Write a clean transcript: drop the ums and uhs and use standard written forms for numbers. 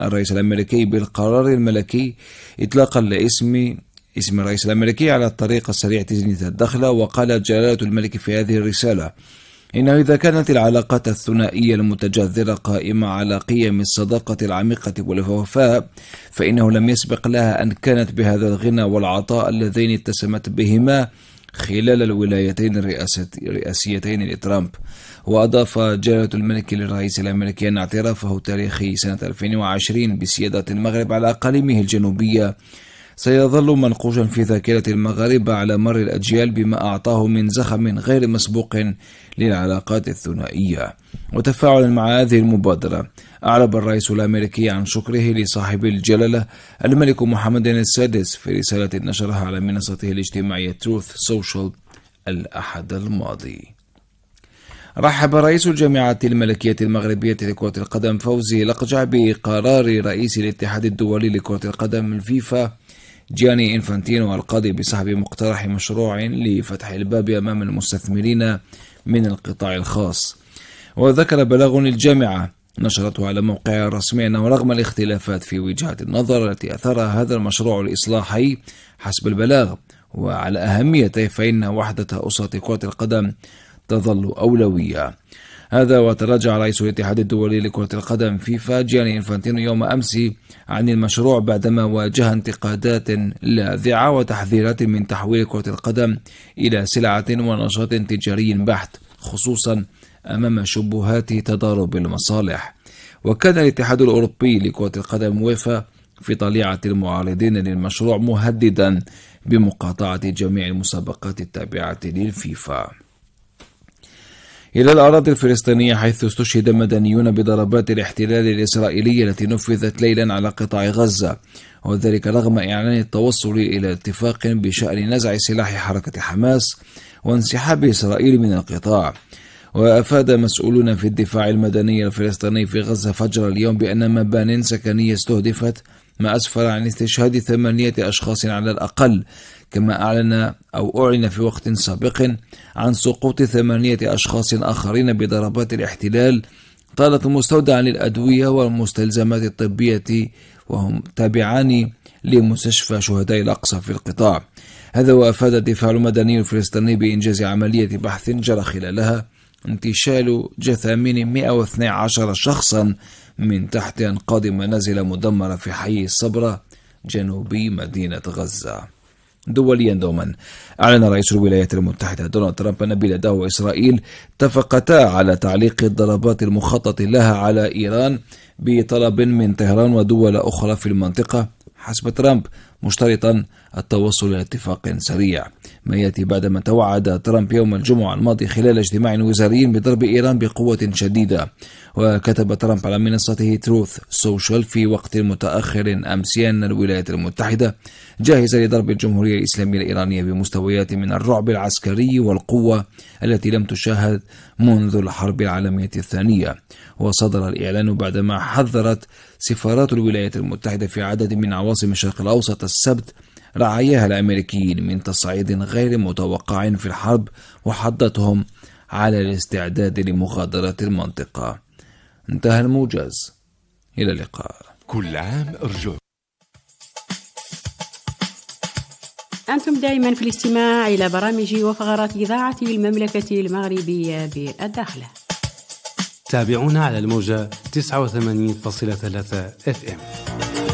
الرئيس الأمريكي بالقرار الملكي إطلاقا لاسم الرئيس الأمريكي على الطريقة السريعة تزيد الدخل. وقالت جلالة الملك في هذه الرسالة: إنه إذا كانت العلاقات الثنائية المتجذرة قائمة على قيم الصداقة العميقة والوفاء، فإنه لم يسبق لها أن كانت بهذا الغنى والعطاء اللذين اتسمت بهما خلال الولايتين الرئاسيتين لترامب. وأضاف جلالة الملك للرئيس الأمريكي أن اعترافه تاريخي سنة 2020 بسيادة المغرب على أقاليمه الجنوبية سيظل منقوشا في ذاكرة المغاربة على مر الأجيال، بما أعطاه من زخم غير مسبوق للعلاقات الثنائية. وتفاعلا مع هذه المبادرة، أعرب الرئيس الأمريكي عن شكره لصاحب الجلالة الملك محمد السادس في رسالة نشرها على منصته الاجتماعية تروث سوشيال الأحد الماضي. رحب رئيس الجامعة الملكية المغربية لكرة القدم فوزي لقجع بقرار رئيس الاتحاد الدولي لكرة القدم الفيفا جياني إنفانتينو القاضي بسحب مقترح مشروع لفتح الباب أمام المستثمرين من القطاع الخاص. وذكر بلاغ الجامعة نشرته على موقعها الرسمي أنه رغم الاختلافات في وجهات النظر التي أثارها هذا المشروع الإصلاحي حسب البلاغ وعلى أهميته، فإن وحدة أسرة كرة القدم تظل أولوية. هذا وتراجع رئيس الاتحاد الدولي لكرة القدم فيفا جياني إنفانتينو يوم أمس عن المشروع بعدما واجه انتقادات لاذعة وتحذيرات من تحويل كرة القدم إلى سلعة ونشاط تجاري بحت، خصوصا أمام شبهات تضارب المصالح. وكان الاتحاد الأوروبي لكرة القدم ويفا في طليعة المعارضين للمشروع مهددا بمقاطعة جميع المسابقات التابعة للفيفا. إلى الأراضي الفلسطينية، حيث استشهد مدنيون بضربات الاحتلال الإسرائيلي التي نفذت ليلا على قطاع غزة، وذلك رغم إعلان التوصل إلى اتفاق بشأن نزع سلاح حركة حماس وانسحاب إسرائيل من القطاع. وأفاد مسؤولون في الدفاع المدني الفلسطيني في غزة فجر اليوم بأن مبان سكنية استهدفت، ما أسفر عن استشهاد 8 أشخاص على الأقل، كما أعلن في وقت سابق عن سقوط 8 أشخاص آخرين بضربات الاحتلال طالت مستودعا للأدوية والمستلزمات الطبية، وهم تابعان لمستشفى شهداء الأقصى في القطاع. هذا وأفاد الدفاع المدني الفلسطيني بإنجاز عملية بحث جرى خلالها انتشال جثامين 112 شخصا من تحت أنقاض منازل مدمرة في حي الصبرة جنوبي مدينة غزة. دوليا دوما، أعلن رئيس الولايات المتحدة دونالد ترامب أن بلاده وإسرائيل اتفقتا على تعليق الضربات المخطط لها على إيران بطلب من طهران ودول أخرى في المنطقة، حسب ترامب مشترطا التوصل إلى اتفاق سريع، ما يأتي بعدما توعد ترامب يوم الجمعة الماضي خلال اجتماع وزاري بضرب إيران بقوة شديدة. وكتب ترامب على منصته تروث سوشيال في وقت متأخر أمسي أن الولايات المتحدة جاهزة لضرب الجمهورية الإسلامية الإيرانية بمستويات من الرعب العسكري والقوة التي لم تشاهد منذ الحرب العالمية الثانية. وصدر الإعلان بعدما حذرت سفارات الولايات المتحدة في عدد من عواصم الشرق الأوسط السبت رعاياها الأمريكيين من تصعيد غير متوقع في الحرب، وحضتهم على الاستعداد لمغادرة المنطقة. انتهى الموجز. إلى اللقاء. كل عام أرجوك. أنتم دائما في الاستماع إلى برامج وفقرات إذاعة المملكة المغربية بالداخل. تابعونا على الموجة 89.3 FM.